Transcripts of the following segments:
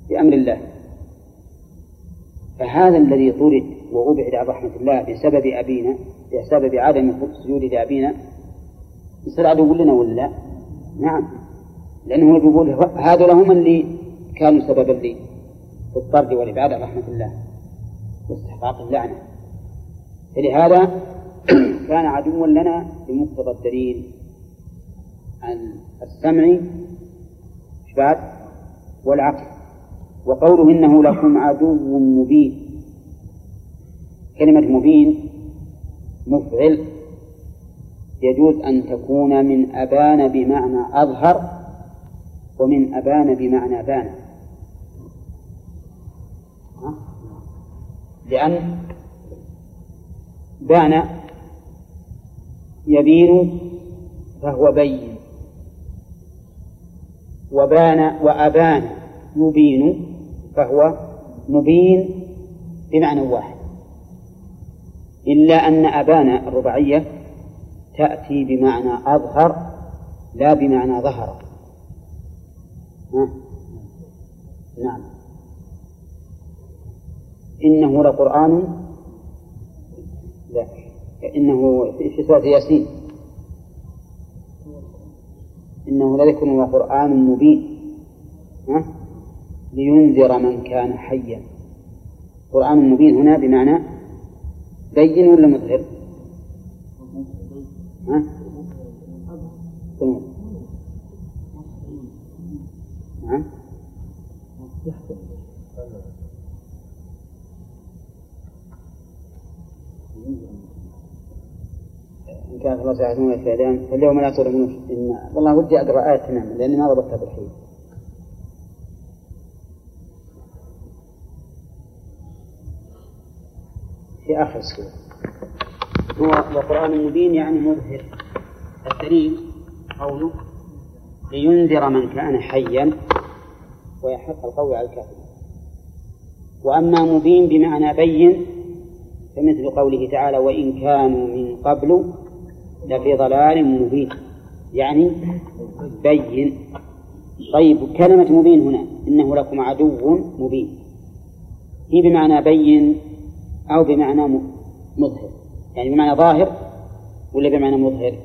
بأمر الله. فهذا الذي طرد وأبعد عن رحمة الله بسبب عدم السجود لأبينا يصير عدو لنا ولا لا؟ نعم، لأنه يقول هذا لهم اللي كانوا سببا لي في الطرد والإبعاد عن رحمة الله واستحقاق اللعنة. فلهذا كان عدوا لنا بمقتضى الدليل عن السمع والعقل. وقوله إنه لكم عدو مبين، كلمة مبين مفعل يجوز أن تكون من أبان بمعنى أظهر ومن أبان بمعنى بان، لأن بان يبين فهو بين، وأبان يبين فهو مبين بمعنى واحد، إلا أن أبان الرباعية تأتي بمعنى أظهر لا بمعنى ظهر. نعم. إنه لقرآن، لا، إنه في سورة ياسين، إنه لذكر وقرآن مبين لينذر من كان حيا. قرآن مبين هنا بمعنى بين ولا مظهر؟ نعم. إن كان الله سيعلمون الفعلان فاليوم لا تظلمون. إن والله ودي أقرأ آية تماما لأني ما ضبطتها بالحين. في آخر السورة هو وقرآن مبين يعني مظهر. الدليل قوله لينذر من كان حيا ويحق القول على الكافر. وأما مبين بمعنى بين فمثل قوله تعالى وإن كانوا من قبل لفي ضلال مبين، يعني بين. طيب كلمة مبين هنا إنه لكم عدو مبين هي بمعنى بين أو بمعنى مظهر؟ يعني بمعنى ظاهر ولا بمعنى مظهر؟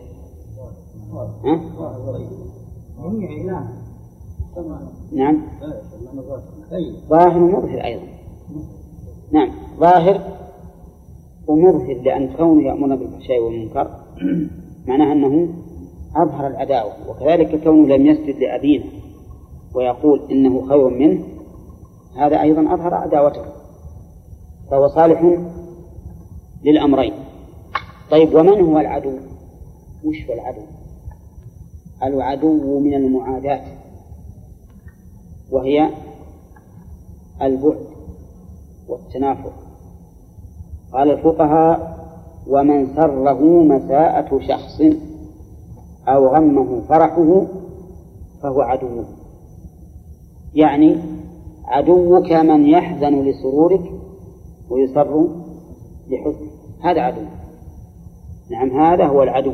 نعم، ظاهر ومظهر أيضا. نعم، ظاهر ومظهر، لأن كونه يأمرنا بالفحشاء والمنكر معناه أنه أظهر العداوة، وكذلك كونه لم يسجد لأبينا ويقول إنه خير منه هذا أيضا أظهر عداوته، فهو صالح للأمرين. طيب ومن هو العدو؟ وش هو العدو؟ العدو من المعاداة، وهي البعد والتنافر. قال الفقهاء ومن سره مساءة شخص أو غمه فرحه فهو عدو. يعني عدوك من يحزن لسرورك ويسر لحزنك، هذا عدو. نعم، هذا هو العدو.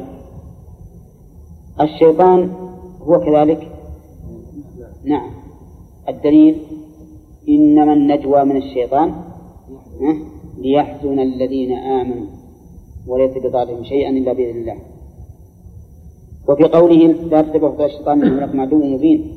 الشيطان هو كذلك. نعم، الدليل إنما النجوى من الشيطان ليحزن الذين آمنوا وليس بضارهم شيئا إلا بإذن الله. وفي قوله لا تتبعوا الشيطان إنه لكم عدو مبين،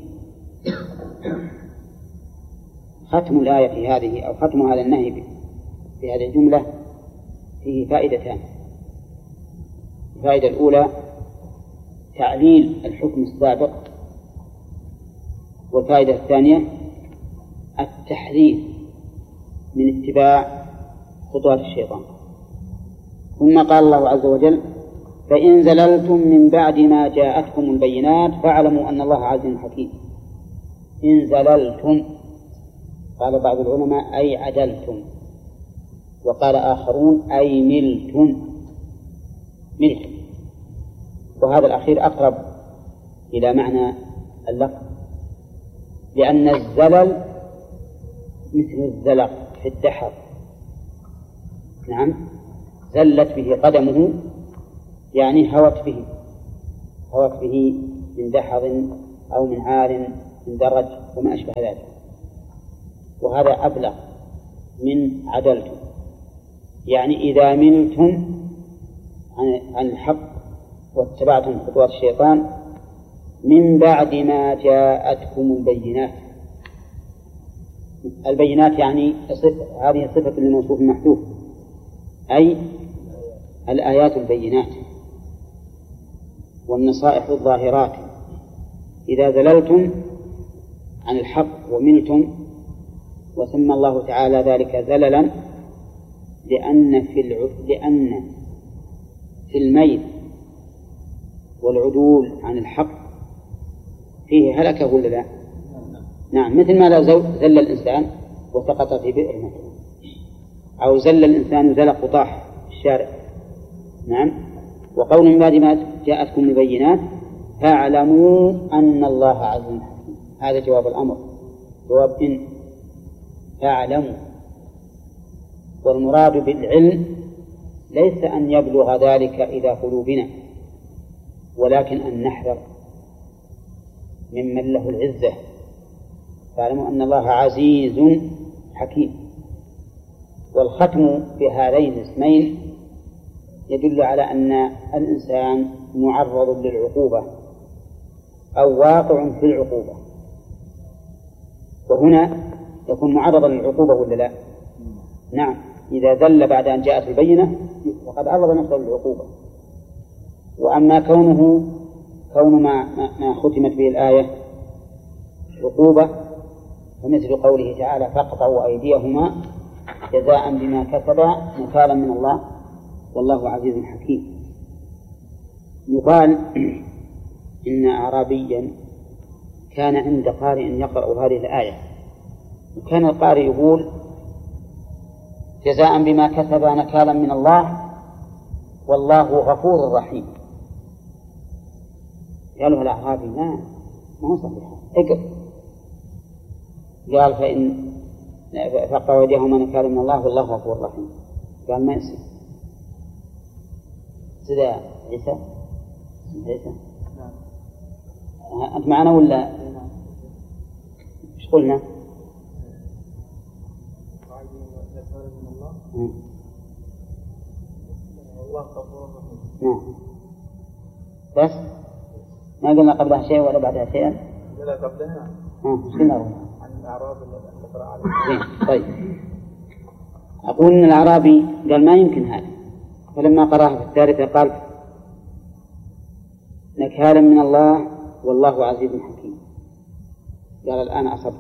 ختم الآية في هذه أو ختم هذا النهي في هذه الجملة فيه فائدتان. الفائدة الأولى تعليل الحكم السابق، والفائدة الثانية التحذير من اتباع خطوات الشيطان. ثم قال الله عز وجل فإن زللتم من بعد ما جاءتكم البينات فاعلموا أن الله عزيز حكيم. إن زللتم قال بعض العلماء أي عدلتم، وقال آخرون أي ملتم، وهذا الأخير أقرب إلى معنى اللفظ، لأن الزلل مثل الزلق في الدحر. نعم، زلت به قدمه يعني هوت به من دحر أو من عار من درج وما أشبه ذلك. وهذا أبلغ من عدلتم، يعني إذا ملتم عن الحق واتبعتم خطوات الشيطان من بعد ما جاءتكم البينات. البينات يعني هذه صفة للموصوف المحذوف، أي الآيات البينات والنصائح الظاهرات. إذا زللتم عن الحق وملتم، وسمى الله تعالى ذلك زللا لأن في الميل والعدول عن الحق فيه هلكة ولا لا؟ نعم، مثل ما لو زل الإنسان وسقط في بئر مثلا، أو زل الإنسان زلق وطاح في الشارع. نعم. وقول من بعد ما جاءتكم البينات فاعلموا أن الله عزيز حكيم، هذا جواب الأمر، جواب إن. فاعلموا، والمراد بالعلم ليس أن يبلغ ذلك إلى قلوبنا، ولكن أن نحذر ممن له العزة. فاعلموا أن الله عزيز حكيم. والختم بهذين الاسمين يدل على أن الإنسان معرض للعقوبة أو واقع في العقوبة، وهنا يكون معرضا للعقوبة ولا لا؟ نعم، إذا ذل بعد أن جاءت البينة وقد عرض نفسه للعقوبة. وأما كون ما ختمت به الآية عقوبة، فمثل قوله تعالى فاقطعوا أيديهما جزاء بما كسبا نكالا من الله والله عزيز حكيم. يقال إن أعرابيا كان عند قارئ يقرأ هذه الآية، وكان القارئ يقول جزاء بما كسبا نكالا من الله والله غفور رحيم. قالوا الأعرابي ما هو صحيح، اقرأ. قال فإن فاقطعوا أيديهما نكالا من الله والله غفور رحيم. قال ما يصير. سيدة عيسى أنت معنا ولا إيش قلنا؟ نعم، بس ما قلنا قبلها شيء ولا بعدها شيئا؟ لا قبلها. إيش قلنا؟ عن الأعراب اللي قرأ عليه. طيب، أقول إن الأعرابي قال ما يمكن هذا، فلما قرأها في الثالثة قال نكالا من الله والله عزيز حكيم. قال الآن أصبت،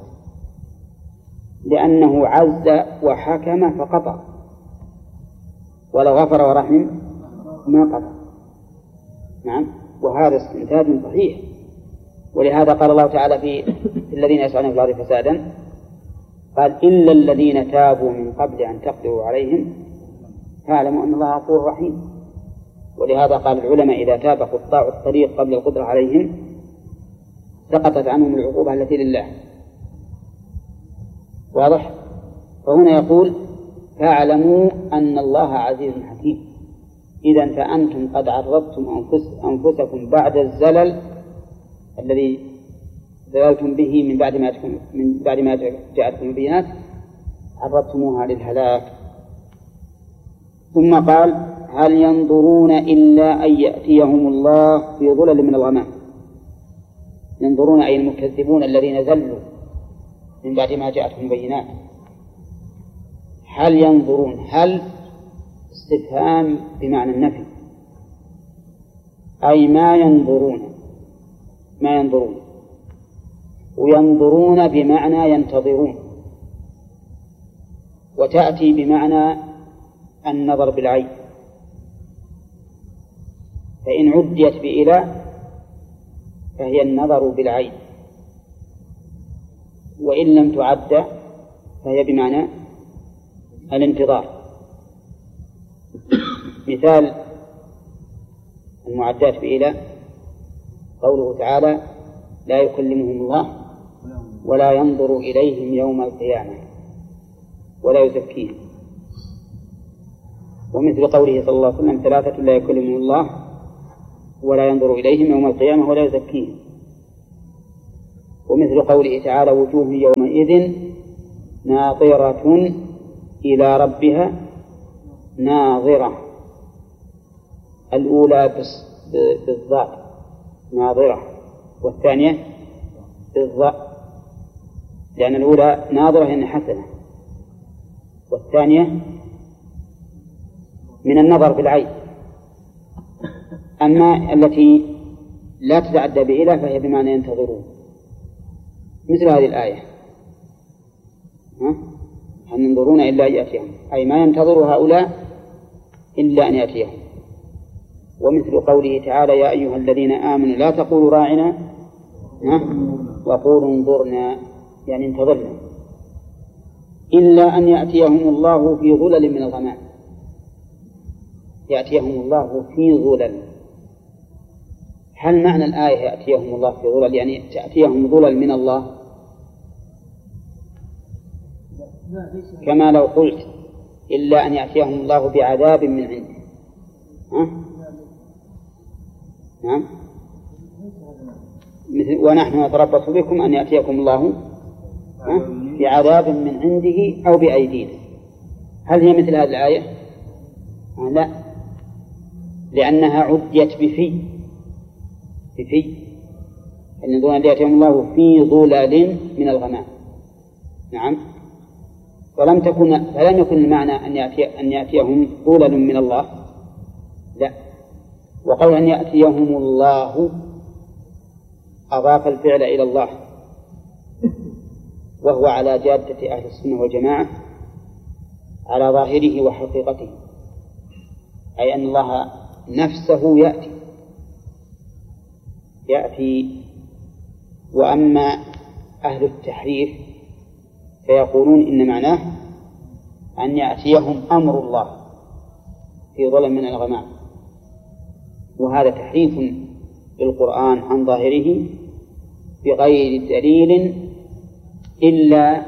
لأنه عز وحكم فقطع، ولو غفر ورحم ما قطع. نعم، وهذا استنتاج صحيح. ولهذا قال الله تعالى في الذين يسعون في الأرض فسادا قال إلا الذين تابوا من قبل أن تقدروا عليهم فاعلموا أن الله غفور رحيم. ولهذا قال العلماء إذا تاب قطاع الطريق قبل القدرة عليهم سقطت عنهم العقوبة التي لله. واضح؟ فهنا يقول فاعلموا أن الله عزيز حكيم. إذن فأنتم قد عرضتم أنفسكم بعد الزلل الذي زللتم به من بعد ما جاءتكم البينات، عرضتموها للهلاك. ثم قال هل ينظرون إلا أن يأتيهم الله في ظلل من الغمام. ينظرون أي المكذبون الذين زلوا من بعد ما جاءتهم البينات. هل ينظرون، هل استفهام بمعنى النفي، أي ما ينظرون، وينظرون بمعنى ينتظرون، وتأتي بمعنى النظر بالعين. فإن عديت بإلى فهي النظر بالعين، وإن لم تعد فهي بمعنى الانتظار. مثال المعدات بإلى قوله تعالى لا يكلمهم الله ولا ينظر إليهم يوم القيامة ولا يزكيهم. ومثل قوله صلى الله عليه وسلم ثلاثة لا يكلمهم الله ولا ينظر إليهم يوم القيامة ولا يزكيهم. ومثل قوله تعالى وجوه يومئذ ناظرة إلى ربها ناظرة. الأولى بالضاد ناظرة، والثانية بالضاء، لأن الأولى ناظرة إن حسنة، والثانية من النظر بالعين. أما التي لا تتعدى بإلى فهي بمعنى ينتظرون، مثل هذه الآية هل ينظرون إلا أن يأتيهم، أي ما ينتظر هؤلاء إلا أن يأتيهم. ومثل قوله تعالى يا أيها الذين آمنوا لا تقولوا راعنا وقولوا انظرنا، يعني انتظرنا، إلا أن يأتيهم الله في ظلل من الغمام. يأتيهم الله في ظلل، هل معنى الآية يأتيهم الله في ظلل يعني تأتيهم ظلل من الله، كما لو قلت إلا أن يأتيهم الله بعذاب من عنده؟ نعم، ونحن نتربص بكم أن يأتيكم الله بعذاب من عنده أو بأيدينا. هل هي مثل هذه الآية؟ لا، لأنها عديت بفي أن ينظرون أن يأتيهم الله في ظلال من الغمام. نعم، فلم يكن المعنى أن يأتيهم ظلل من الله، لا. وقول أن يأتيهم الله أضاف الفعل إلى الله، وهو على جادة أهل السنة والجماعة على ظاهره وحقيقته، أي أن الله نفسه يأتي. وأما أهل التحريف فيقولون إن معناه أن يأتيهم أمر الله في ظلم من الغمام، وهذا تحريف للقرآن عن ظاهره بغير دليل إلا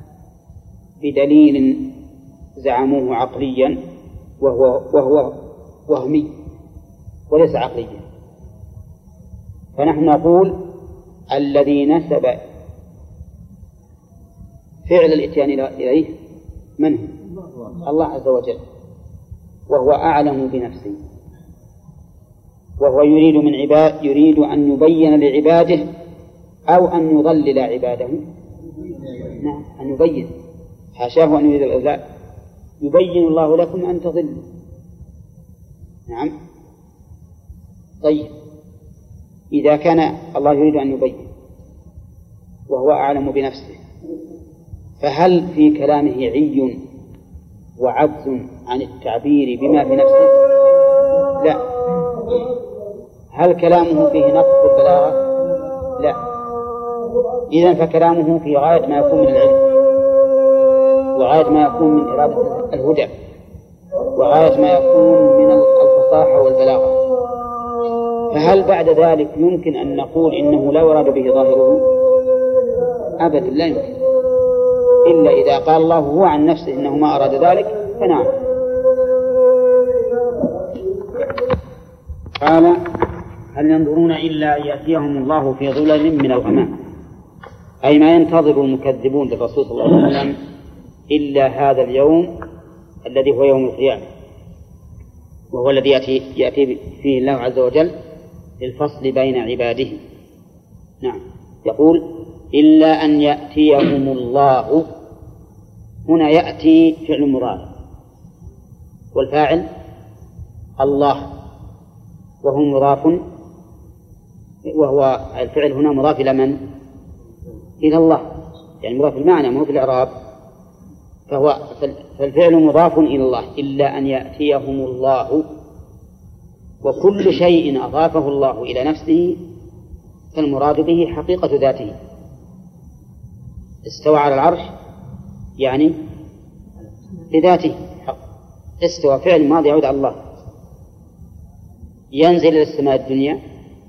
بدليل زعموه عقليا وهو وهمي وليس عقليا. فنحن نقول الذي نسب فعل الإتيان إليه من هو؟ الله عز وجل، وهو أعلم بنفسه، وهو يريد أن يبين لعباده أو أن يضلل عباده. نعم، أن يبين، حاشاه أن يريد الإضلال، يبين الله لكم أن تضلوا. نعم، طيب، إذا كان الله يريد أن يبين وهو أعلم بنفسه، فهل في كلامه عي وعجز عن التعبير بما في نفسه؟ لا. هل كلامه فيه نقص البلاغة؟ لا. إذن فكلامه في غاية ما يكون من العلم، وغاية ما يكون من إرادة الهدى، وغاية ما يكون من الفصاحة والبلاغة. فهل بعد ذلك يمكن أن نقول إنه لا يراد به ظاهره؟ أبدا لا يمكن، إلا إذا قال الله هو عن نفسه إنه ما أراد ذلك فنعم. قال هل ينظرون إلا أن يأتيهم الله في ظلل من الغمام، أي ما ينتظر المكذبون للرسول صلى الله عليه وسلم إلا هذا اليوم الذي هو يوم القيامة، وهو الذي يأتي فيه الله عز وجل للفصل بين عباده. نعم، يقول إلا أن يأتيهم الله، هنا يأتي فعل مضارع والفاعل الله، وهو مضاف، وهو الفعل هنا مضاف إلى من؟ إلى الله، يعني مضاف المعنى مو في الإعراب، فالفعل مضاف إلى الله. إلا أن يأتيهم الله، وكل شيء أضافه الله إلى نفسه فالمراد به حقيقة ذاته. استوى على العرش يعني لذاته حق، استوى فعل ماضي يعود على الله. ينزل إلى السماء الدنيا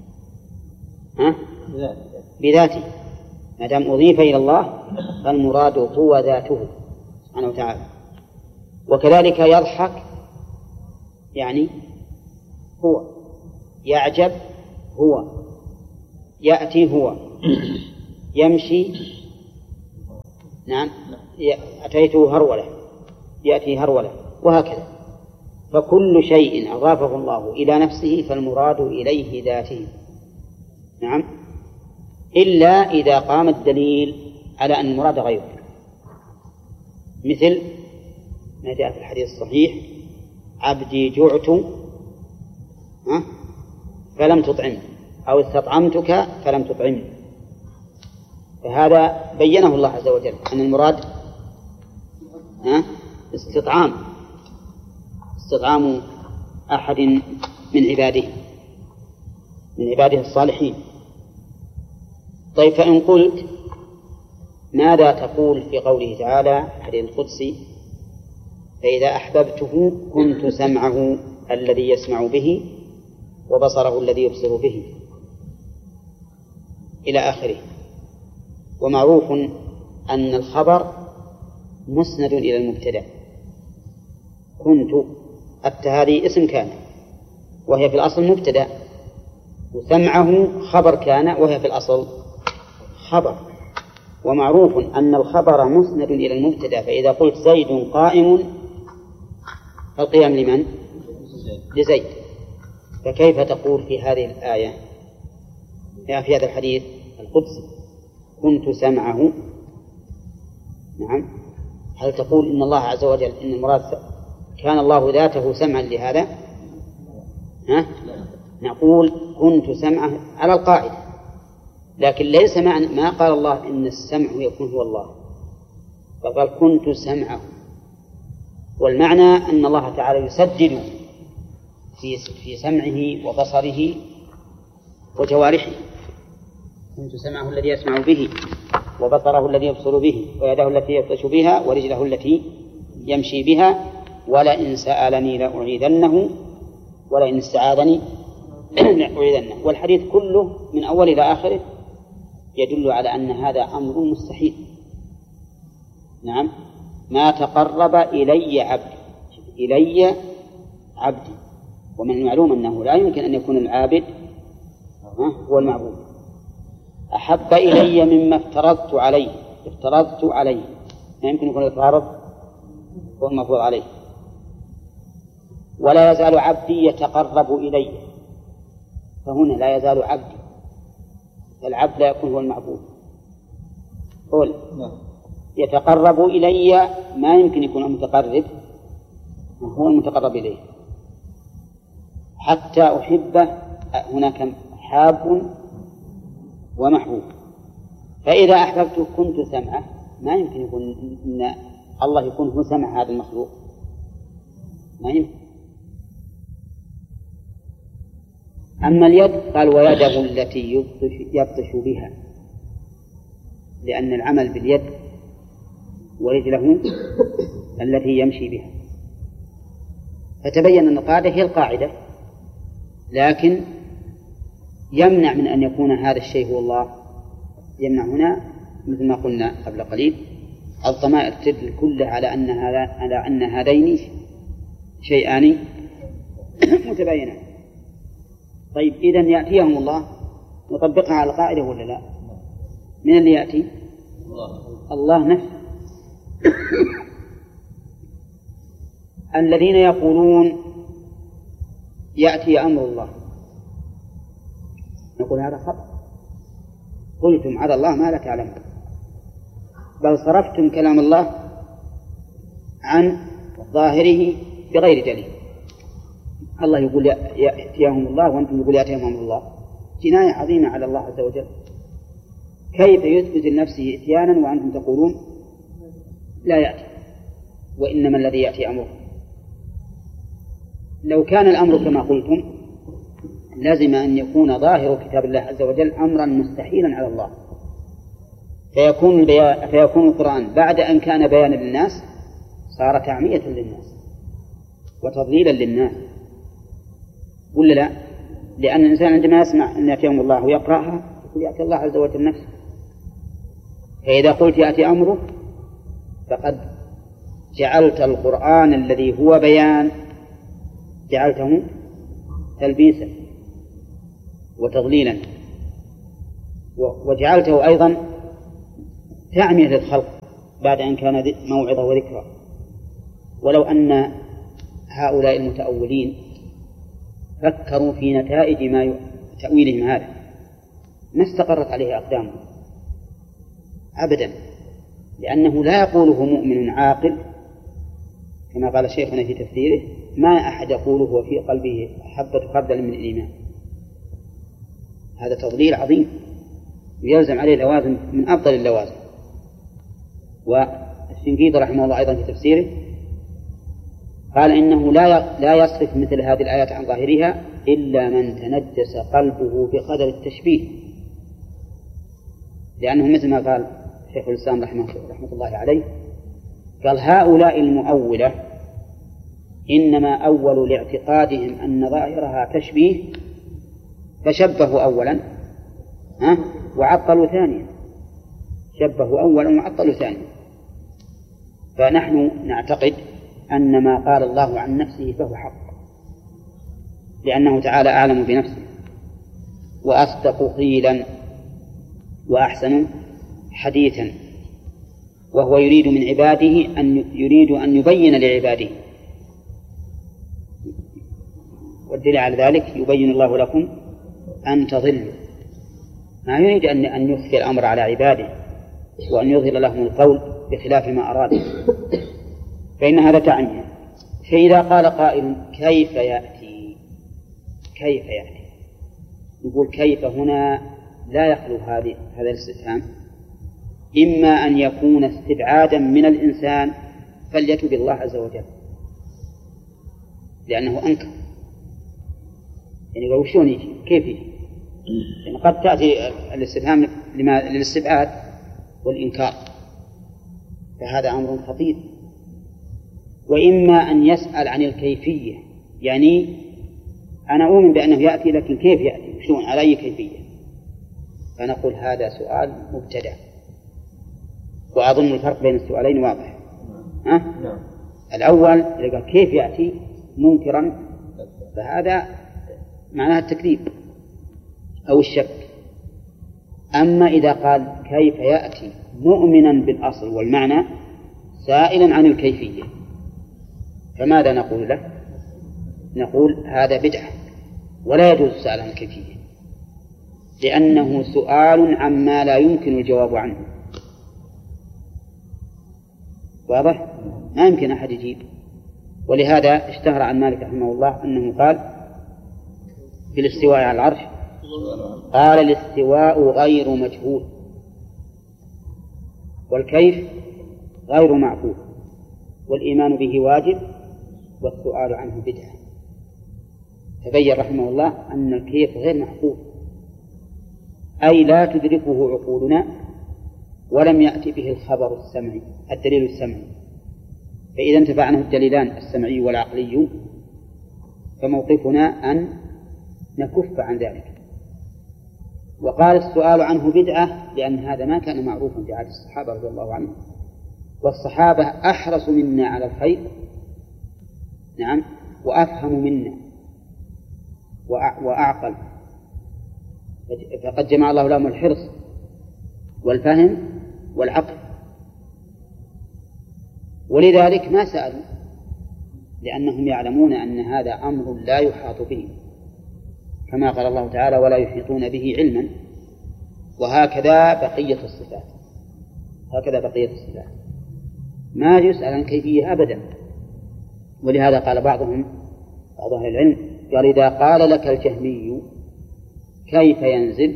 بذاته، ما دام أضيف إلى الله فالمراد هو ذاته سبحانه وتعالى. وكذلك يضحك يعني هو، يعجب هو، يأتي هو، يمشي نعم أتيته هرولة يأتي هرولة وهكذا. فكل شيء أضافه الله إلى نفسه فالمراد إليه ذاته. نعم إلا إذا قام الدليل على أن المراد غيره، مثل ما جاء في الحديث الصحيح: عبدي جعت فلم تطعمني، أو استطعمتك فلم تطعمني. فهذا بينه الله عز وجل أن المراد استطعام أحد من عباده الصالحين. طيب، فإن قلت ماذا تقول في قوله تعالى حديث القدسي: فإذا أحببته كنت سمعه الذي يسمع به وبصره الذي يبصر به إلى آخره. ومعروف أن الخبر مسند إلى المبتدأ. كنت هذه اسم كان وهي في الأصل مبتدأ، وسمعه خبر كان وهي في الأصل خبر. ومعروف أن الخبر مسند إلى المبتدأ، فإذا قلت زيد قائم فالقيام لمن؟ لزيد. فكيف تقول في هذه الآية في هذا الحديث القدسي كنت سمعه؟ نعم، هل تقول إن الله عز وجل إن المراد كان الله ذاته سمعا لهذا؟ نقول كنت سمعه على القاعدة، لكن ليس ما قال الله إن السمع يكون هو الله، فقال كنت سمعه. والمعنى أن الله تعالى يسجل في سمعه وبصره وجوارحه. كنت سمعه الذي يسمع به وبصره الذي يبصر به ويده التي يبطش بها ورجله التي يمشي بها، ولئن سألني لأعيذنه ولئن استعاذني لأعيذنه. والحديث كله من أول إلى آخره يدل على أن هذا أمر مستحيل. نعم، ما تقرب إلي عبدي. ومن المعلوم أنه لا يمكن أن يكون العابد هو المعبود. أحب إلي مما افترضت عليه ما يمكن يكون الفارض هو المفروض عليه. ولا يزال عبدي يتقرب إلي، فهنا لا يزال عبدي، العبد لا يكون هو المعبود. قول يتقرب إلي ما يمكن يكون المتقرب هو المتقرب إليه حتى أحبه. هناك حاب ومحبوب. فإذا أحببته كنت سمعه، ما يمكن يكون إن الله يكون هو سمع هذا المخلوق، ما يمكن. أما اليد قال ويده التي يبطش بها، لأن العمل باليد، ورجله التي يمشي بها. فتبين أن القاعدة هي القاعدة، لكن يمنع من أن يكون هذا الشيء هو الله. يمنع هنا مثل ما قلنا قبل قليل الضمائر تدل كلها على أن هذين شيئان متباينان. طيب، إذن يأتيهم الله نطبقها على القاعدة ولا لا؟ من اللي يأتي؟ الله نفسه. الذين يقولون يأتي أمر الله، نقول هذا خطأ. قلتم على الله ما لا تعلمون، بل صرفتم كلام الله عن ظاهره بغير دليل. الله يقول يأتيهم الله وأنتم يقول يأتيهم أمر الله، جناية عظيمة على الله عز وجل. كيف يثبت لنفسه إتيانا وأنتم تقولون لا يأتي، وإنما الذي يأتي أمره؟ لو كان الأمر كما قلتم لازم أن يكون ظاهر كتاب الله عز وجل أمرا مستحيلا على الله، فيكون القرآن بعد أن كان بيانا للناس صار تعمية للناس وتضليلا للناس، ولا لا؟ لأن الإنسان عندما يسمع أن يأتيهم الله ويقرأها يقول يأتي الله عز وجل نفسه. فإذا قلت يأتي أمره فقد جعلت القرآن الذي هو بيان جعلته تلبيسا وتضليلا، وجعلته أيضا تعمية للخلق بعد أن كان موعظة وذكرى. ولو أن هؤلاء المتأولين فكروا في نتائج ما تأويلهم هذا ما استقرت عليه أقدامهم أبدا، لأنه لا يقوله مؤمن عاقل كما قال شيخنا في تفسيره: ما أحد يقوله وفي قلبه حبة خردل من الإيمان. هذا تضليل عظيم ويلزم عليه لوازم من أفضل اللوازم. والشنقيطي رحمه الله أيضا في تفسيره قال إنه لا يصرف مثل هذه الآيات عن ظاهرها إلا من تنجس قلبه بقدر التشبيه، لأنه مثل ما قال شيخ الإسلام رحمة الله عليه، قال: هؤلاء المؤولة إنما أول لاعتقادهم أن ظاهرها تشبيه فشبهوا أولا وعطلوا ثانيا، شبهوا أولا وعطلوا ثانيا. فنحن نعتقد أن ما قال الله عن نفسه فهو حق، لأنه تعالى أعلم بنفسه وأصدق قيلا وأحسن حديثا، وهو يريد من عباده أن يبين لعباده، والدليل على ذلك: يبين الله لكم أن تضلوا. ما يريد أن يخفي الأمر على عباده وأن يظهر لهم القول بخلاف ما أراد، فإن هذا تعني. فإذا قال قائل: كيف يأتي؟ كيف يأتي؟ يقول كيف هنا لا يخلو هذا الاستفهام، إما أن يكون استبعادا من الإنسان فليتب الله عز وجل، لأنه أنكر، يعني لو شلون يجي كيف يجي؟ يعني قد تأتي الاستفهام للاستبعاد والإنكار، فهذا أمر خطير. وإما أن يسأل عن الكيفية، يعني أنا أؤمن بأنه يأتي، لكن كيف يأتي؟ شلون؟ على أي كيفية؟ فنقول هذا سؤال مبتدع، وأظن الفرق بين السؤالين واضح. الأول إذا قال كيف يأتي منكرا فهذا معناه التكذيب أو الشك. أما إذا قال كيف يأتي مؤمنا بالأصل والمعنى سائلا عن الكيفية، فماذا نقول له؟ نقول هذا بدعة ولا يجوز السؤال عن الكيفية، لأنه سؤال عما لا يمكن الجواب عنه. واضح؟ ما يمكن أحد يجيب. ولهذا اشتهر عن مالك رحمه الله أنه قال في الاستواء على العرش: قال الاستواء غير مجهول والكيف غير معقول والإيمان به واجب والسؤال عنه بدعة. تبين رحمه الله أن الكيف غير معقول، أي لا تدركه عقولنا ولم يأتي به الخبر السمعي الدليل السمعي، فإذا انتفع عنه الدليلان السمعي والعقلي فموقفنا أن نكف عن ذلك. وقال السؤال عنه بدعة لأن هذا ما كان معروفا في عهد الصحابة رضي الله عنهم، والصحابة أحرص منا على الخير، نعم، وأفهم منا وأعقل، فقد جمع الله لهم الحرص والفهم والعقل، ولذلك ما سألوا، لأنهم يعلمون أن هذا أمر لا يحاط به، كما قال الله تعالى: ولا يحيطون به علما. وهكذا بقية الصفات، هكذا بقية الصفات ما يسأل عن كيفية أبدا. ولهذا قال بعض أهل العلم قال: إذا قال لك الجهمي كيف ينزل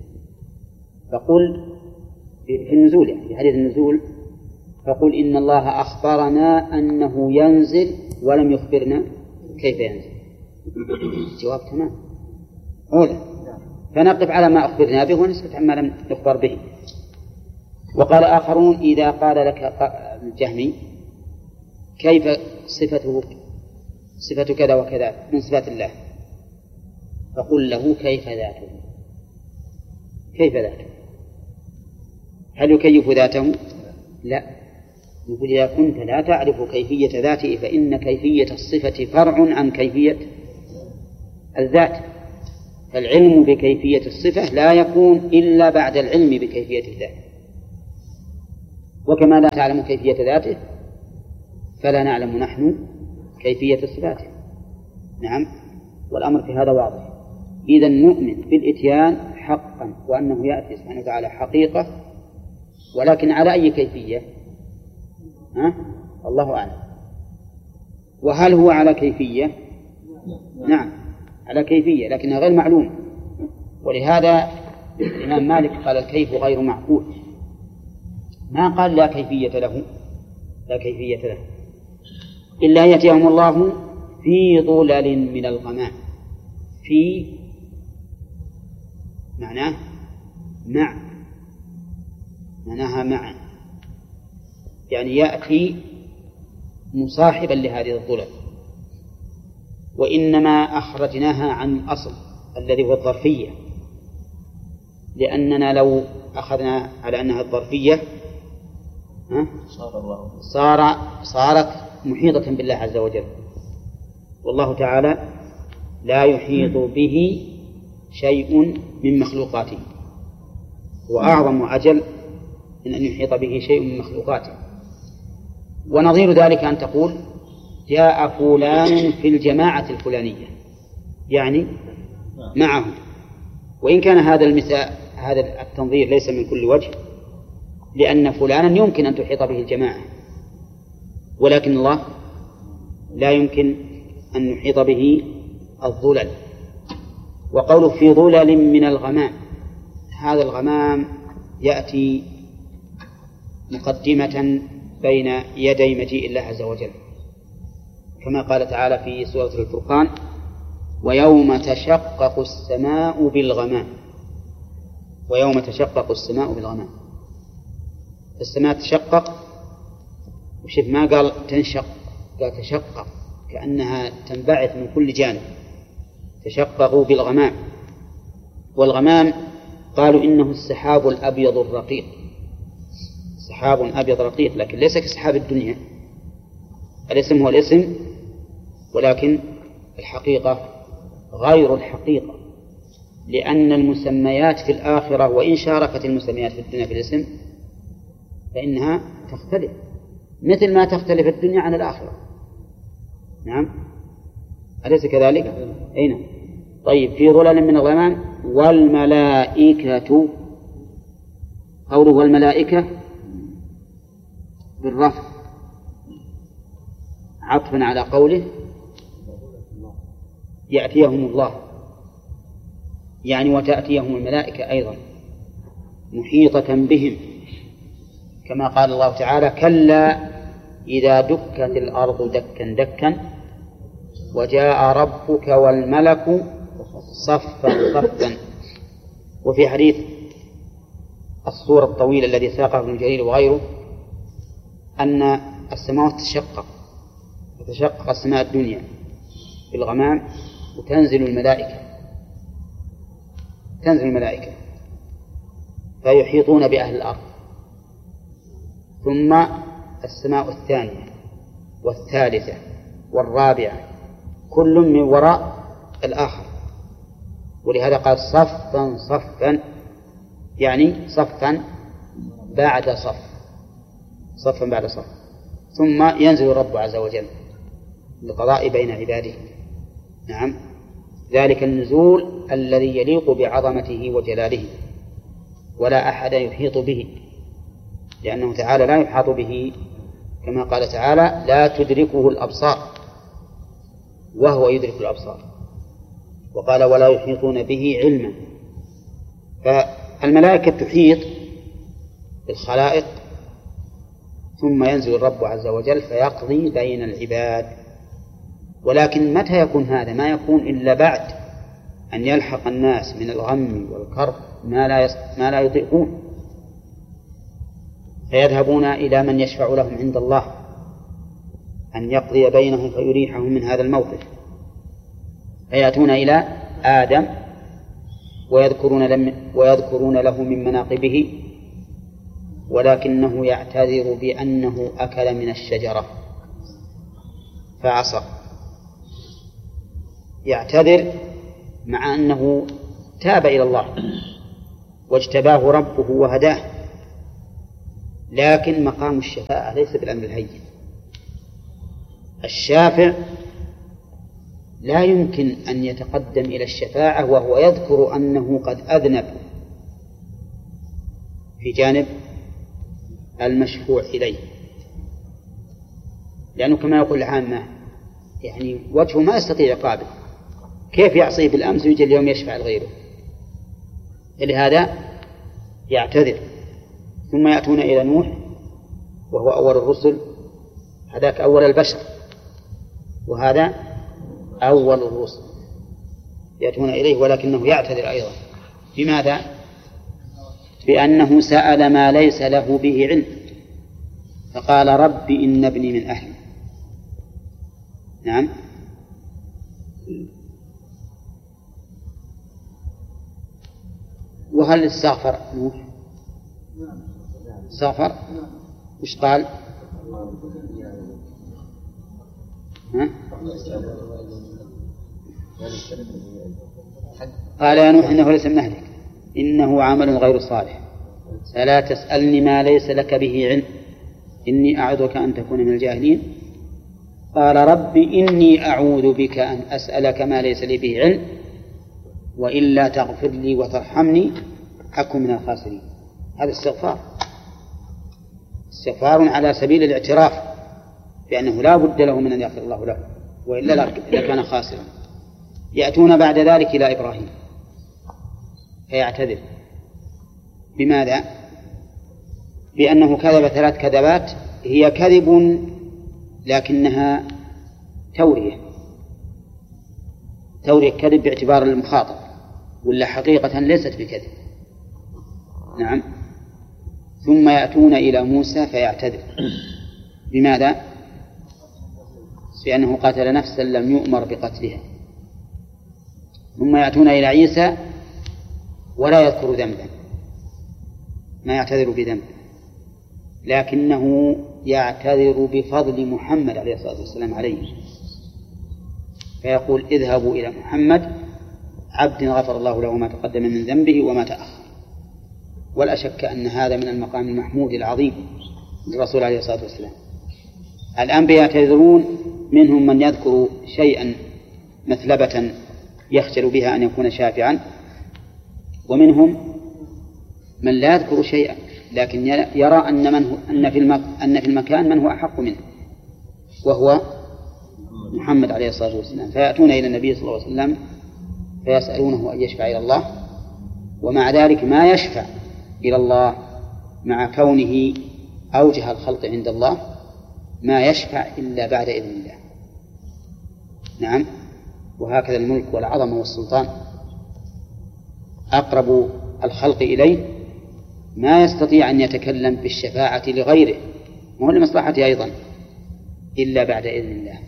فقل في النزول، يعني في حديث النزول، فقل إن الله أخبرنا أنه ينزل ولم يخبرنا كيف ينزل. الجواب تمام أولا، فنقف على ما أخبرنا به ونسكت عما لم نخبر به. وقال آخرون: إذا قال لك الجهمي كيف صفة كذا وكذا من صفات الله فقل له كيف ذاته. كيف ذاته؟ هل يكيف ذاته؟ لا. يقول: إذا كنت لا تعرف كيفية ذاته فإن كيفية الصفة فرع عن كيفية الذات، فالعلم بكيفية الصفة لا يكون إلا بعد العلم بكيفية الذات. وكما لا تعلم كيفية ذاته فلا نعلم نحن كيفية صفاته. نعم، والأمر في هذا واضح. إذا نؤمن بالإتيان حقا وأنه يأتي سبحانه وتعالى حقيقة، ولكن على أي كيفية؟ الله أعلم. وهل هو على كيفية؟ نعم على كيفية لكنها غير معلومة، ولهذا الإمام مالك قال الكيف غير معقول، ما قال لا كيفية له، لا كيفية له إلا أن يأتيهم الله في ظلل من الغمام. في معناه مع، معناها مع، يعني يأتي مصاحبا لهذه الظلل. وإنما أخرجناها عن الأصل الذي هو الظرفية، لأننا لو أخذنا على أنها الظرفية صارت محيطة بالله عز وجل، والله تعالى لا يحيط به شيء من مخلوقاته، وأعظم أجل من أن يحيط به شيء من مخلوقاته. ونظير ذلك أن تقول جاء فلان في الجماعة الفلانية، يعني معه، وإن كان هذا التنظير ليس من كل وجه، لأن فلانا يمكن أن تحيط به الجماعة، ولكن الله لا يمكن أن يحيط به الظلل. وقوله في ظلل من الغمام، هذا الغمام يأتي مقدمة بين يدي مجيء الله عز وجل، كما قال تعالى في سورة الفرقان ويوم تشقق السماء بالغمام. ويوم تشقق السماء بالغمام، السماء تشقق، وشف ما قال تنشق، قال تشقق كأنها تنبعث من كل جانب، تشققوا بالغمام. والغمام قالوا إنه السحاب الأبيض الرقيق، سحاب أبيض رقيق، لكن ليس كسحاب الدنيا، الاسم هو الاسم ولكن الحقيقة غير الحقيقة، لأن المسميات في الآخرة وإن شاركت المسميات في الدنيا في الاسم فإنها تختلف، مثل ما تختلف الدنيا عن الآخرة. نعم، أليس كذلك؟ أين؟ طيب، في ظلل من الغمام. والملائكة، قوله والملائكة بالرفع عطفا على قوله يأتيهم الله، يعني وتأتيهم الملائكة أيضا محيطة بهم، كما قال الله تعالى كلا إذا دكت الأرض دكا دكا وجاء ربك والملك صفا صفا. وفي حديث الصورة الطويلة الذي ساقه ابن جرير وغيره أن السماوات تشقق السماء الدنيا بالغمام وتنزل الملائكة فيحيطون بأهل الأرض، ثم السماء الثانية والثالثة والرابعة كل من وراء الآخر، ولهذا قال صفا صفا، يعني صفا بعد صف، صفا بعد صف، ثم ينزل الرب عز وجل للقضاء بين عباده. نعم، ذلك النزول الذي يليق بعظمته وجلاله، ولا أحد يحيط به، لأنه تعالى لا يحاط به، كما قال تعالى لا تدركه الأبصار وهو يدرك الأبصار، وقال ولا يحيطون به علما. فالملائكة تحيط بالخلائق، ثم ينزل الرب عز وجل فيقضي بين العباد. ولكن متى يكون هذا؟ ما يكون إلا بعد أن يلحق الناس من الغم والكرب ما لا يطيقون، فيذهبون إلى من يشفع لهم عند الله أن يقضي بينهم فيريحهم من هذا الموقف، فيأتون إلى آدم ويذكرون له من مناقبه، ولكنه يعتذر بأنه أكل من الشجرة فعصى، يعتذر مع أنه تاب إلى الله واجتباه ربه وهداه، لكن مقام الشفاعة ليس بالأمر الهين. الشافع لا يمكن أن يتقدم إلى الشفاعة وهو يذكر أنه قد أذنب في جانب المشفوع إليه، لأنه كما يقول العامة يعني وجهه ما يستطيع يقابل، كيف يعصيه بالأمس ويجي اليوم يشفع لغيره؟ لهذا يعتذر. ثم يأتون إلى نوح وهو أول الرسل، هذاك أول البشر وهذا أول الرسل، يأتون إليه ولكنه يعتذر أيضا. بماذا؟ بأنه سأل ما ليس له به علم، فقال رب إن ابني من أهلي. نعم. وهل استغفر نوح؟ استغفر. وش قال؟ قال يا نوح إنه ليس من أهلك إنه عمل غير صالح فلا تسألني ما ليس لك به علم إني أعوذك أن تكون من الجاهلين. قال رب إني أعوذ بك أن أسألك ما ليس لي به علم وإلا تغفر لي وترحمني أكن من الخاسرين. هذا استغفار على سبيل الاعتراف بأنه لا بد له من أن يغفر الله له وإلا لكان خاسرا. يأتون بعد ذلك إلى إبراهيم فيعتذر. بماذا؟ بأنه كذب 3 كذبات هي كذب لكنها تورية كذب باعتبار المخاطب، ولا حقيقة ليست بكذب. نعم. ثم يأتون إلى موسى فيعتذر. بماذا؟ بأنه قتل نفسا لم يؤمر بقتلها. ثم يأتون إلى عيسى ولا يذكر ذنبا، ما يعتذر بذنب، لكنه يعتذر بفضل محمد عليه الصلاة والسلام عليه، فيقول اذهبوا إلى محمد عبد غفر الله له ما تقدم من ذنبه وما تأخر. ولا شك أن هذا من المقام المحمود العظيم للرسول عليه الصلاة والسلام. الأنبياء يعتذرون، منهم من يذكر شيئا مثلبة يخجل بها أن يكون شافعا، ومنهم من لا يذكر شيئا لكن يرى أن في المكان من هو أحق منه وهو محمد عليه الصلاة والسلام. فيأتون إلى النبي صلى الله عليه وسلم فيسألونه أن يشفع إلى الله، ومع ذلك ما يشفع إلى الله مع كونه أوجه الخلق عند الله، ما يشفع إلا بعد إذن الله. نعم. وهكذا الملك والعظمة والسلطان أقرب الخلق إليه ما يستطيع أن يتكلم بالشفاعة لغيره وهو لمصلحته أيضا إلا بعد إذن الله.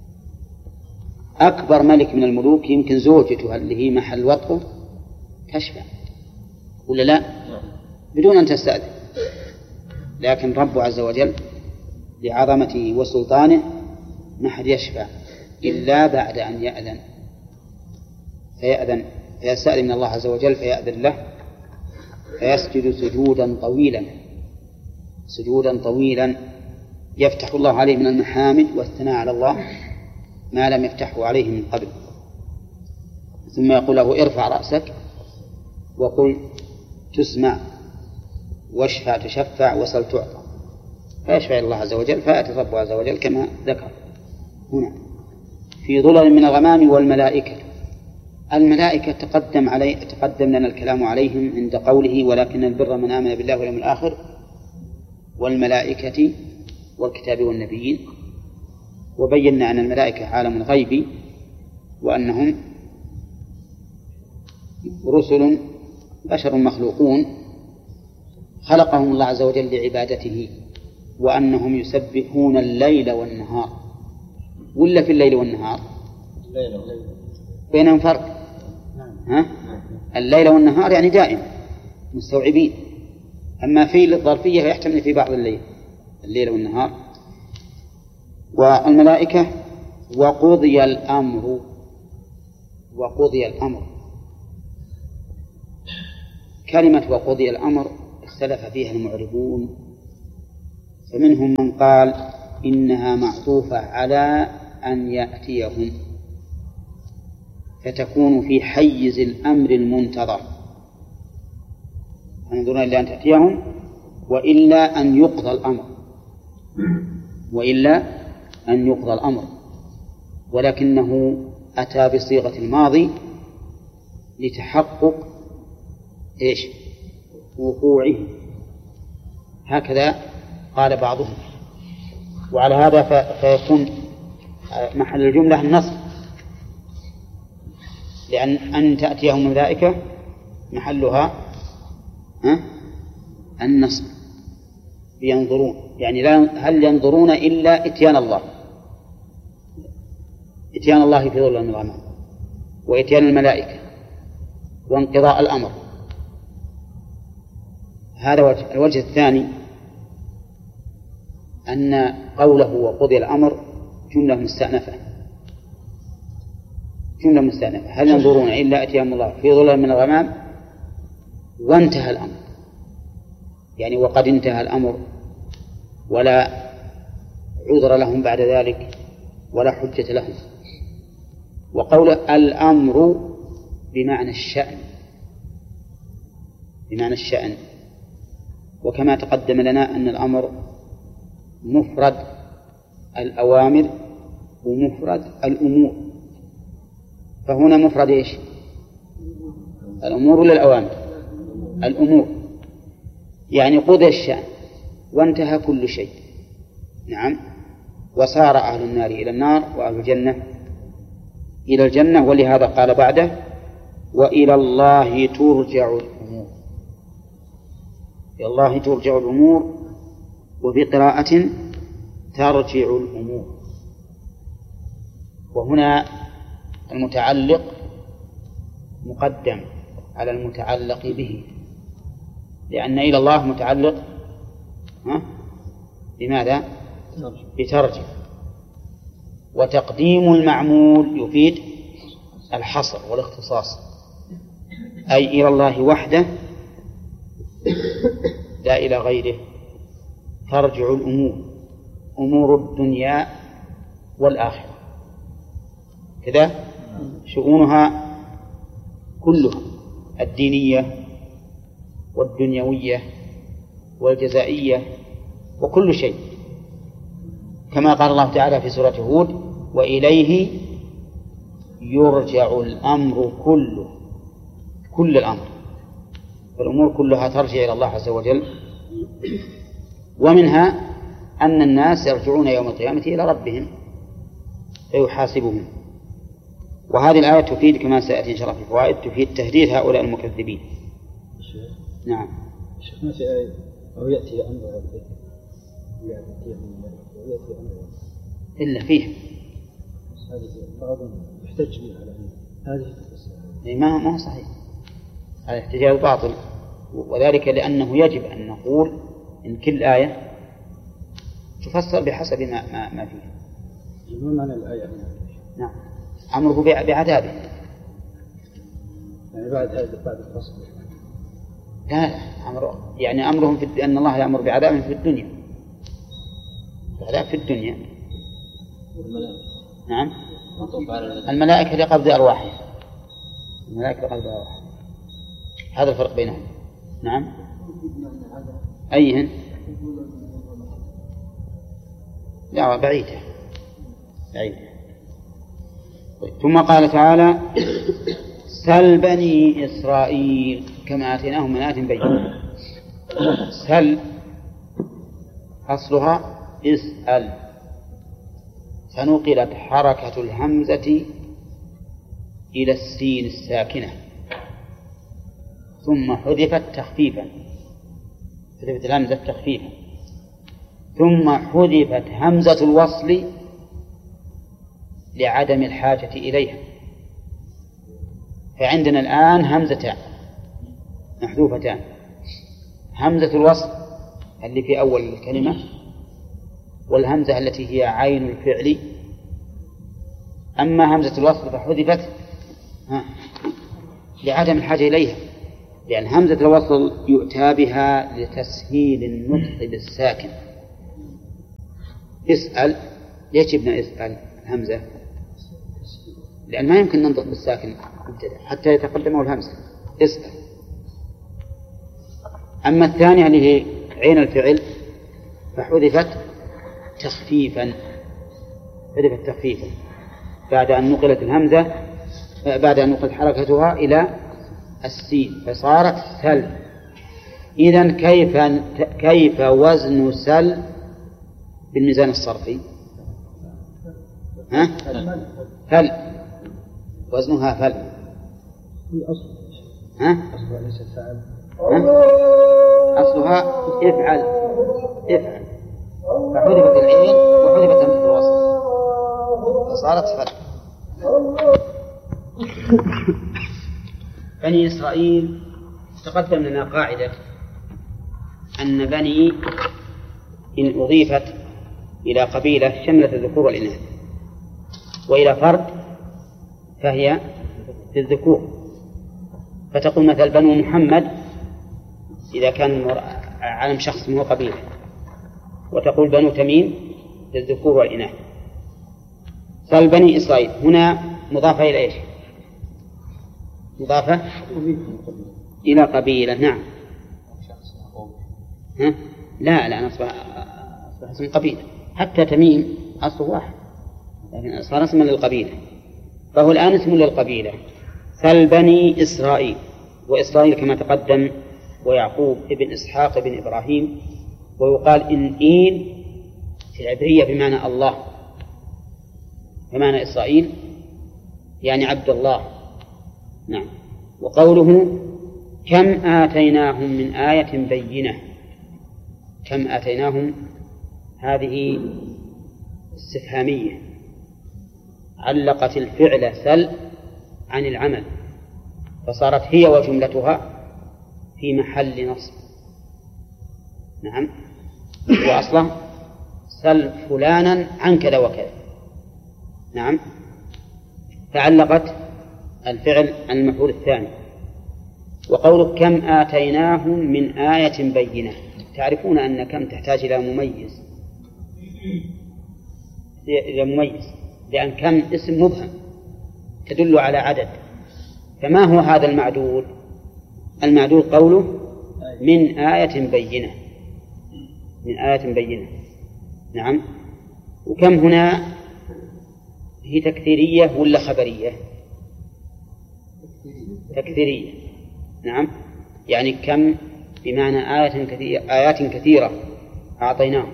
أكبر ملك من الملوك يمكن زوجته اللي هي محل وطئه تشفع ولا لا بدون أن تستأذن، لكن رب عز وجل لعظمته وسلطانه ما حد يشفع إلا بعد أن فيستأذن من الله عز وجل فيأذن له، فيسجد سجودا طويلا يفتح الله عليه من المحامد والثناء على الله ما لم يفتحه عليه من قبل. ثم يقول له ارفع رأسك وقل تسمع واشفع تشفع وسل تعطى، فيشفع الله عز وجل فيأتي رب عز وجل كما ذكر هنا في ظلل من الغمام. الملائكة تقدم لنا الكلام عليهم عند قوله ولكن البر من آمن بالله واليوم الآخر والملائكة والكتاب والنبيين، وبينا أن الملائكة عالم الغيب وأنهم رسل بشر مخلوقون خلقهم الله عز وجل لعبادته، وأنهم يسبحون الليل والنهار. ولا في الليل والنهار بينهم فرق؟ الليل والنهار يعني دائم مستوعبين، أما في الظرفية يحتمل في بعض الليل والنهار. والملائكة وقضي الأمر كلمة وقضي الأمر اختلف فيها المعربون فمنهم من قال إنها معطوفة على أن يأتيهم، فتكون في حيز الأمر المنتظر، ينظرون إلا أن تأتيهم وإلا أن يقضى الأمر، وإلا أن يقضى الأمر، ولكنه أتى بصيغة الماضي لتحقق إيش؟ وقوعه، هكذا قال بعضهم. وعلى هذا فيكون محل الجملة النصب، لأن أن تأتيهم الملائكة محلها النصب، ينظرون يعني هل ينظرون إلا إتيان الله، إتيان الله في ظل الغمام، وإتيان الملائكة، وانقضاء الأمر. هذا وجه. الوجه الثاني أن قوله وقضي الأمر جملة مستأنفة، جملة مستأنفة، هل ينظرون إلا أتيهم الله في ظل من الغمام وانتهى الأمر، يعني وقد انتهى الأمر ولا عذر لهم بعد ذلك ولا حجة لهم. وقول الأمر بمعنى الشأن، بمعنى الشأن، وكما تقدم لنا أن الأمر مفرد الأوامر ومفرد الأمور، فهنا مفرد إيش؟ الأمور ولا الأوامر؟ الأمور، يعني قضى الشأن وانتهى كل شيء. نعم، وصار أهل النار إلى النار وأهل الجنة إلى الجنة، ولهذا قال بعده وإلى الله ترجع الأمور، إلى الله ترجع الأمور، وفي قراءة ترجع الأمور. وهنا المتعلق مقدم على المتعلق به، لأن إلى الله متعلق بماذا؟ بترجع، وتقديم المعمول يفيد الحصر والاختصاص، أي إلى الله وحده لا إلى غيره ترجع الأمور، أمور الدنيا والآخرة، كذا شؤونها كلها، الدينية والدنيوية والجزائية وكل شيء، كما قال الله تعالى في سورة هود وإليه يرجع الأمر كله، كل الأمر، فالأمور كلها ترجع إلى الله عز وجل. ومنها أن الناس يرجعون يوم القيامة إلى ربهم فيحاسبهم. وهذه الآية تفيد كما سيأتي إن شاء الله في فوائد، تفيد تهديد هؤلاء المكذبين. نعم. شيخ ما في آية أو يأتي أمر ربه يأتي أمر إلا فيه هذه بعضهم يحتج بها على هذه ما هو صحيح، هذا احتجاج باطل، وذلك لأنه يجب أن نقول إن كل آية تفسر بحسب ما فيها. ما معنى الآية؟ نعم، أمره بعذابه، يعني بعد هذا بعد الفصل. لا أمره يعني أمرهم أن الله يأمر بعذابهم في الدنيا، العذاب في الدنيا. نعم، الملائكة لقبض أرواحهم، الملائكة لقبض أرواحهم، هذا الفرق بينهم. نعم، أيهن؟ لا بعيدة بعيدة. ثم قال تعالى سل بني إسرائيل كما آتيناهم من آية بينة. سل أصلها اسأل، فنقلت حركة الهمزة إلى السين الساكنة ثم حذفت تخفيفا، حذفت الهمزة تخفيفا، ثم حذفت همزة الوصل لعدم الحاجة إليها. فعندنا الآن همزتان محذوفتان، همزة الوصل اللي في أول الكلمة، والهمزة التي هي عين الفعل. أما همزة الوصل فحذفت لعدم الحاجة إليها، لأن همزة الوصل يؤتى بها لتسهيل النطق بالساكن، اسأل. ليش جبنا اسأل همزة؟ لأن ما يمكن ننطق بالساكن مبتدأ حتى يتقدمه الهمزة. اسأل. أما الثانية اللي هي عين الفعل فحذفت تخفيفا، حذفت تخفيفا بعد أن نقلت الهمزة، بعد أن نقلت حركتها إلى السين فصارت سل. إذن كيف وزن سل بالميزان الصرفي؟ ها؟ فل، وزنها فل. ها؟ أصلها ليس فعل. أصلها افعل، افعل، فحذفت العين وحذفت همزة الوصل فصارت فل. بني إسرائيل تقدم لنا قاعدة أن بني إن أضيفت إلى قبيلة شملت الذكور والإناث، وإلى فرد فهي للذكور. فتقول مثل بنو محمد إذا كان علم شخص من قبيلة، وتقول بنو تميم للذكور والإناث. فالبني إسرائيل هنا مضافة إلى إيش؟ مضافة إلى قبيلة. نعم. ها؟ لا أصبح اسم قبيلة. حتى تميم أصله واحد لكن صار اسما للقبيلة، فهو الآن اسم للقبيلة. فالبني إسرائيل، وإسرائيل كما تقدم ويعقوب ابن إسحاق ابن إبراهيم. ويقال إن إيل في العبرية بمعنى الله، بمعنى إسرائيل يعني عبد الله. نعم. وقوله كم آتيناهم من آية بينة، كم آتيناهم هذه استفهامية علقت الفعل سل عن العمل فصارت هي وجملتها في محل نصب. نعم. وأصلا سل فلانا عن كذا وكذا. نعم. فعلقت الفعل عن المفعول الثاني. وقولك كم آتيناهم من آية بينة، تعرفون أن كم تحتاج إلى مميز، لأن كم اسم مبهم تدل على عدد. فما هو هذا المعدود؟ المعدود قوله من آية بينة، من آية بينة. نعم. وكم هنا هي تكثيرية ولا خبرية؟ تكثيرية. نعم. يعني كم بمعنى آيات كثيرة أعطيناهم.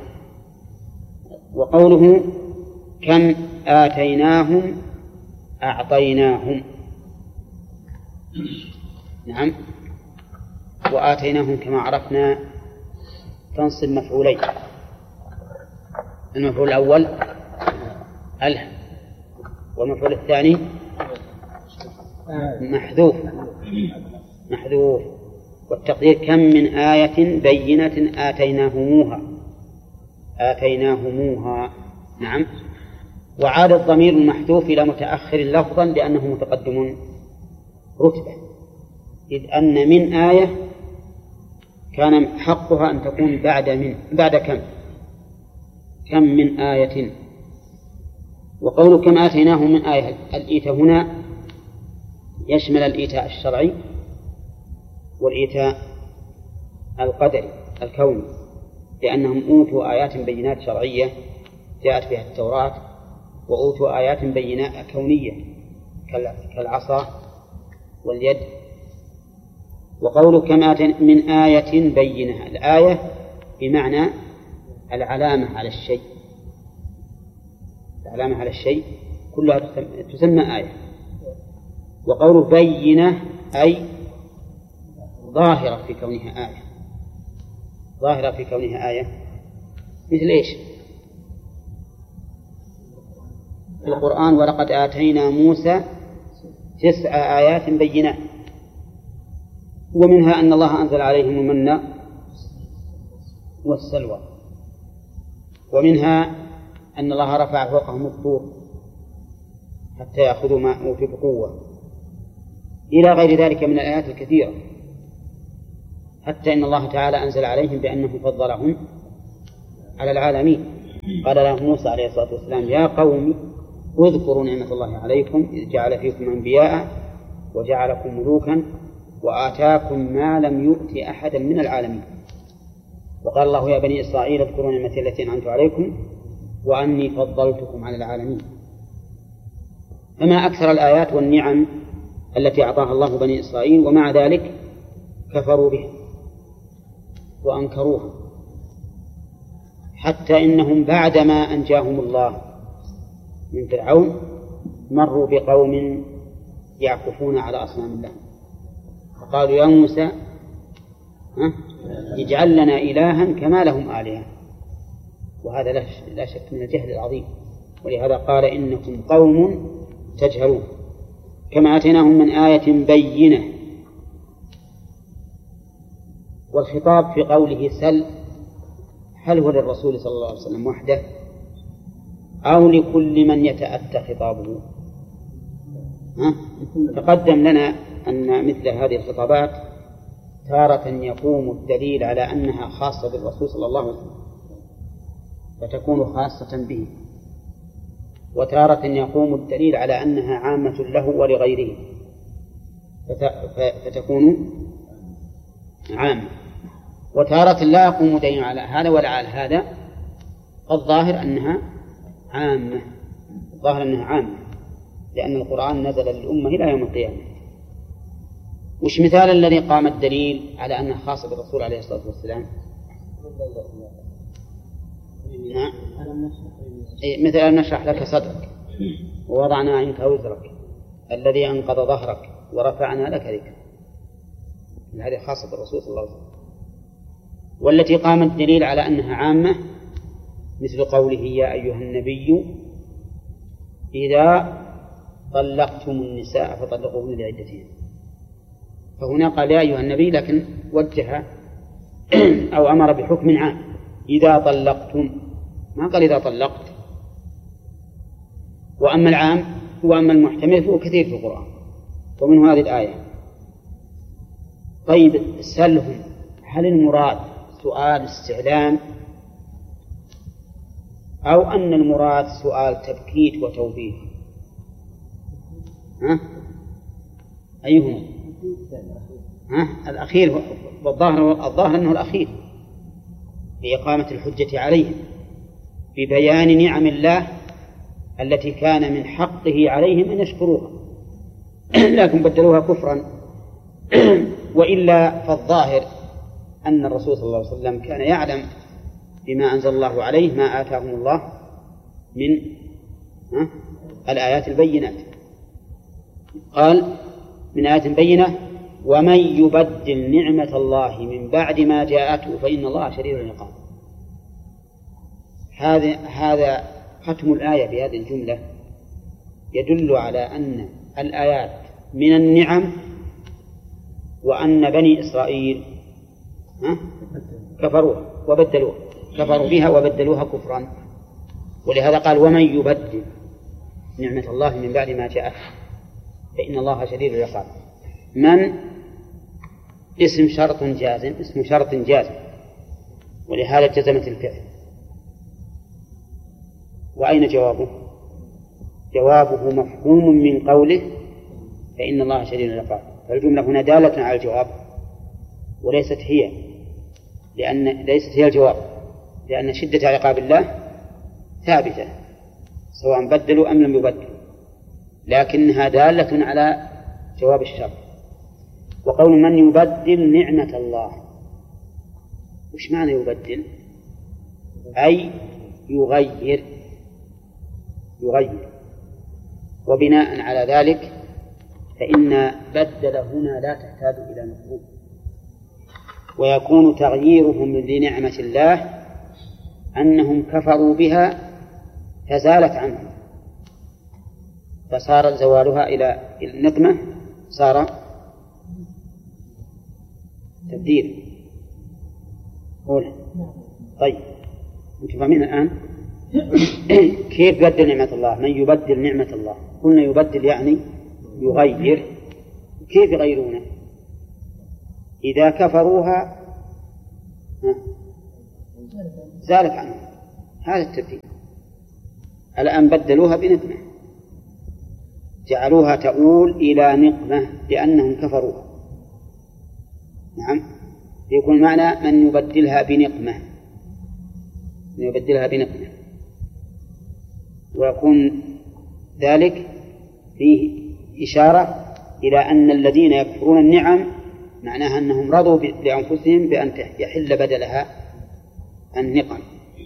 وقوله كم آتيناهم أعطيناهم. نعم. وآتيناهم كما عرفنا تنصب مفعولين. المفعول الأول أله، والمفعول الثاني محذوف. والتقدير كم من آية بينة آتيناهموها. نعم. وعاد الضمير المحذوف إلى متأخر لفظا لأنه متقدم رتبة، إذ أن من آية كان حقها أن تكون بعد كم من آية. وقول كم آتيناهم من آية، الإيتاء هنا يشمل الإيتاء الشرعي والإيتاء القدري الكوني، لأنهم أوتوا آيات بينات شرعية جاءت بها التوراة، وأوتوا آيات بينات كونية كالعصا واليد. وقوله كم آتينا من آية بينة، الآية بمعنى العلامة على الشيء، العلامة على الشيء كلها تسمى آية. وقوله بينة أي ظاهرة في كونها آية، ظاهرة في كونها آية. مثل إيش؟ في القرآن ولقد آتينا موسى 9 آيات بينات، ومنها أن الله أنزل عليهم المن والسلوى، ومنها أن الله رفع فوقهم الطور حتى يأخذوا ما أوتوا بقوة، إلى غير ذلك من الآيات الكثيرة، حتى إن الله تعالى أنزل عليهم بأنه فضلهم على العالمين. قال لهم موسى عليه الصلاة والسلام: يا قوم اذكروا نعمة الله عليكم إذ جعل فيكم أنبياء وجعلكم ملوكا وآتاكم ما لم يؤت أحدا من العالمين. وقال الله: يا بني إسرائيل اذكروا نعمتي التي أنعمت عليكم وأني فضلتكم على العالمين. فما أكثر الآيات والنعم التي أعطاها الله بني إسرائيل، ومع ذلك كفروا بها وأنكروها، حتى إنهم بعدما أنجاهم الله من فرعون مروا بقوم يعكفون على أصنام الله، فقالوا: يا موسى اجعل لنا إلها كما لهم آلهة. وهذا لا شك من الجهل العظيم، ولهذا قال: إنكم قوم تجهلون. كما آتيناهم من آية بينة. والخطاب في قوله سل هل هو للرسول صلى الله عليه وسلم وحده أو لكل من يتأتى خطابه؟ تقدم لنا أن مثل هذه الخطابات تارة يقوم الدليل على أنها خاصة بالرسول صلى الله عليه وسلم فتكون خاصة به، وتارة يقوم الدليل على أنها عامة له ولغيره فتكون عامة، وتارة لا يقوم دليل على هذا ولا على هذا. الظاهر أنها عامة، لأن القرآن نزل للأمة إلى يوم القيامة. وش مثال الذي قام الدليل على أنها خاصة بالرسول عليه الصلاة والسلام؟ مثل أن نشرح لك صدرك ووضعنا عنك وزرك الذي أنقض ظهرك ورفعنا لك ذكرك. هذه خاصة بالرسول صلى الله عليه وسلم. والتي قام الدليل على أنها عامة مثل قوله: يا أيها النبي إذا طلقتم النساء فطلقوهن لعدتهن. فهنا قال يا أيها النبي، لكن وجه أو أمر بحكم عام: إذا طلقتم، ما قال إذا طلقت. وأما العام وأما المحتمل فهو كثير في القرآن، ومن هذه الآية. طيب سلهم، هل المراد سؤال استعلام أو أن المراد سؤال تبكيت وتوبيخ؟ أيهما؟ الأخير، والظاهر أنه الأخير بإقامة الحجة عليهم ببيان نعم الله التي كان من حقه عليهم أن يشكروها لكن بدلوها كفرا. وإلا فالظاهر أن الرسول صلى الله عليه وسلم كان يعلم بما أنزل الله عليه ما آتاهم الله من الآيات البينات. قال: من آيات بينة: ومن يبدل نعمة الله من بعد ما جاءته فإن الله شديد العقاب. هذا ختم الآية بهذه الجملة يدل على أن الآيات من النعم، وأن بني إسرائيل كفروا بها وبدلوها كفرا. ولهذا قال: ومن يبدل نعمة الله من بعد ما جاءته فإن الله شديد العقاب. من اسم شرط جازم، ولهذا جزمت الفعل. وأين جوابه؟ جوابه مفهوم من قوله فإن الله شديد العقاب. فالجملة هنا دالة على الجواب وليست هي الجواب، لأن شدة عقاب الله ثابتة سواء بدلوا أم لم يبدلوا، لكنها دالة على جواب الشرط. وقول من يبدل نعمة الله، وش معنى يبدل؟ أي يغير. وبناء على ذلك فإن بدل هنا لا تحتاج إلى مفهوم، ويكون تغييرهم لنعمة الله أنهم كفروا بها فزالت عنهم، فصار زوالها إلى النقمة صار تبديل. طيب أنتم فاهمين الآن كيف بدل نعمة الله؟ من يبدل نعمة الله، قلنا يبدل يعني يغير. كيف يغيرونه؟ إذا كفروها زالت عنهم، هذا التبديل. الآن بدلوها بنقمة، جعلوها تؤول إلى نقمة لأنهم كفروها. نعم، يكون معنى من يبدلها بنقمة، من يبدلها بنقمة، ويكون ذلك فيه إشارة إلى أن الذين يكفرون النعم معناها أنهم رضوا لأنفسهم بأن يحل بدلها النقم.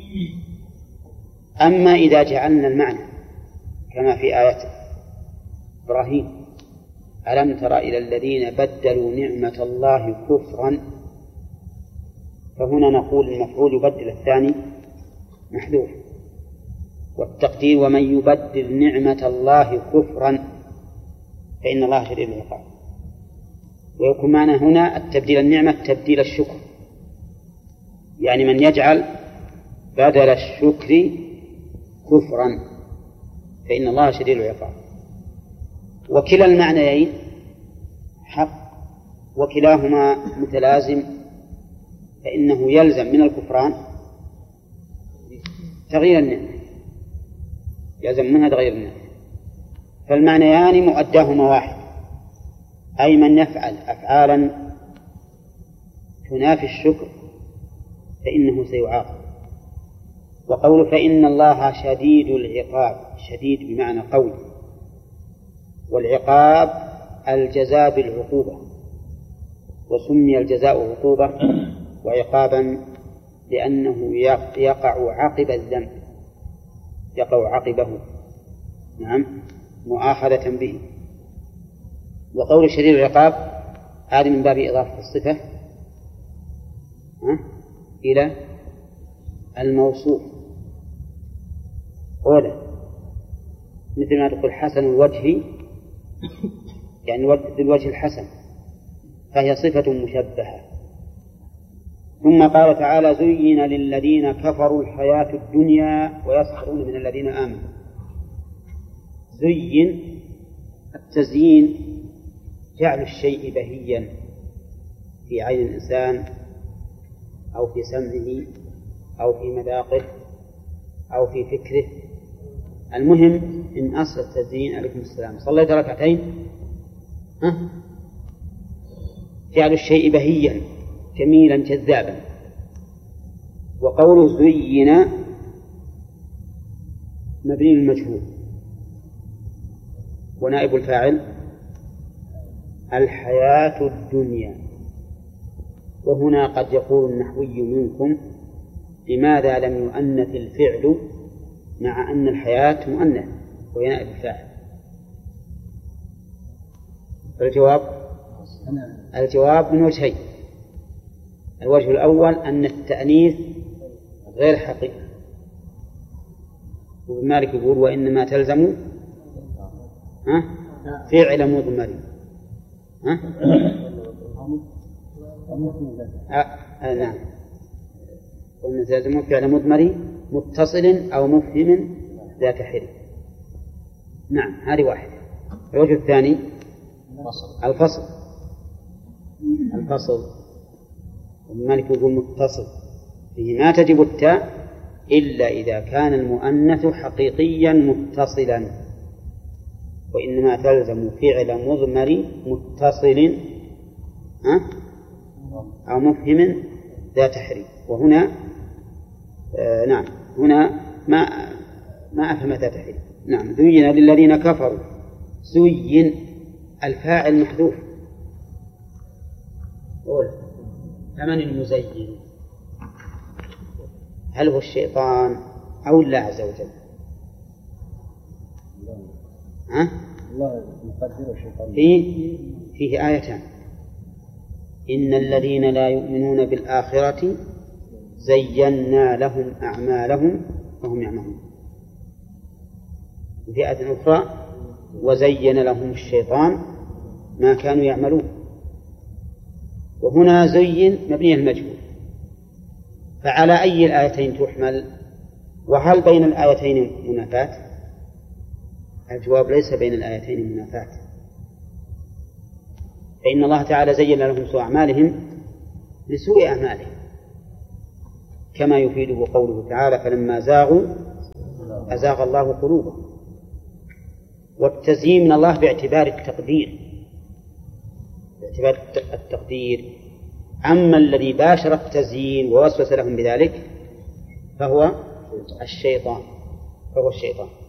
أما إذا جعلنا المعنى كما في آية إبراهيم: ألم تر إلى الذين بدلوا نعمة الله كفرا، فهنا نقول المفعول يبدل الثاني محذوف، والتقدير: ومن يبدل نعمة الله كفرا فإن الله شديد العقاب. ويكون معنى هنا التبديل النعمة تبديل الشكر، يعني من يجعل بدل الشكر كفرا فإن الله شديد العقاب. وكلا المعنيين حق وكلاهما متلازم، فإنه يلزم من الكفران تغيير النعمة، يلزم منها تغيير النعمة، فالمعنيان مؤداهما واحد، أي من يفعل أفعالا تنافي الشكر فإنه سيعاقب. وقول فإن الله شديد العقاب، شديد بمعنى قوي، والعقاب الجزاء بالعقوبة، وسمي الجزاء عقوبة وعقابا لأنه يقع عقب الذنب، يقع عقبه، نعم، مؤاخذة به. وقول شديد العقاب هذا من باب إضافة الصفة إلى الموصوف، أولا مثل ما تقول حسن الوجه، يعني الوجه الحسن، فهي صفة مشبهة. ثم قال تعالى: زين للذين كفروا الحياة الدنيا ويسخرون من الذين آمنوا. زين، التزيين جعل الشيء بهيا في عين الإنسان أو في سمعه أو في مذاقه أو في فكره. المهم إن أصل التزيين، عليكم السلام، صليت ركعتين، جعل الشيء بهيا جميلا جذابا. وقوله زين مبني المجهول، ونائب الفاعل الحياة الدنيا. وهنا قد يقول النحوي منكم: لماذا لم يؤنث الفعل مع أن الحياة مؤنث وهي نائب الفاعل؟ الجواب من وجهين. الوجه الأول أن التأنيث غير حقيقي، وابن مالك يقول: وإنما تلزم فعل مضمر. نعم، وإن تلزم فعل مضمر متصل أو مفهم ذات حرف. نعم، هذه واحدة. الوجه الثاني الفصل، وابن مالك يقول متصل فيه ما تجب التاء إلا إذا كان المؤنث حقيقيا متصلا، وإنما تلزم فعل مضمر متصل أو مفهم ذات حرف. وهنا نعم، هنا ما أفهم ذات حرف. نعم، زين للذين كفروا. زين الفاعل محذوف، فمن المزين؟ هل هو الشيطان أو الله عز وجل؟ الله يقدر الشيطان. فيه آيتان: إن الذين لا يؤمنون بالآخرة زينا لهم أعمالهم وهم يعملون. وفي آية أخرى: وزين لهم الشيطان ما كانوا يعملون. وهنا زين مبني المجهول، فعلى أي الآيتين تحمل؟ وهل بين الآيتين منافاة؟ الجواب: ليس بين الآيتين منافاة، فإن الله تعالى زين لهم سوء أعمالهم لسوء أعمالهم، كما يفيده قوله تعالى فلما زاغوا أزاغ الله قلوبهم. والتزيين من الله باعتبار التقدير. أما الذي باشر التزيين ووسوس لهم بذلك فهو الشيطان